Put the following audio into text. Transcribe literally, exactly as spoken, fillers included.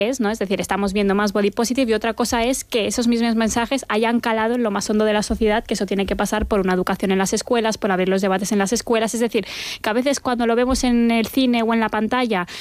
es, ¿no? Es decir, estamos viendo más body positive, y otra cosa es que esos mismos mensajes hayan calado en lo más hondo de la sociedad, que eso tiene que pasar por una educación en las escuelas, por abrir los debates en las escuelas. Es decir, que a veces cuando lo vemos en el cine o en la pantalla